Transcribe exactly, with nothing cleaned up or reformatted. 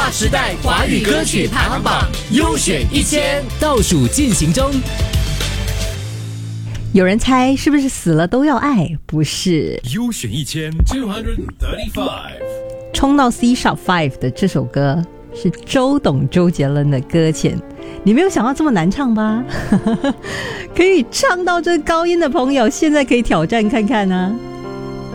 划时代华语歌曲排行榜优选一千倒数进行中。 有人猜是不是死了都要爱？不是。 优选一千 two thirty-five， 冲到 C Sharp Five 的这首歌是周董周杰伦的搁浅。你没有想到这么难唱吧？可以唱到这高音的朋友，现在可以挑战看看啊。